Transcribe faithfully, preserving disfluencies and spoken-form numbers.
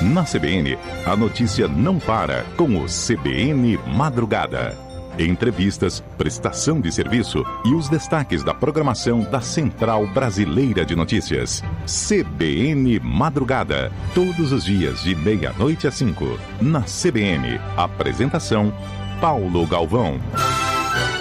Na C B N, a notícia não para com o C B N Madrugada. Entrevistas, prestação de serviço e os destaques da programação da Central Brasileira de Notícias. C B N Madrugada, todos os dias de meia-noite às cinco. Na C B N, apresentação Paulo Galvão.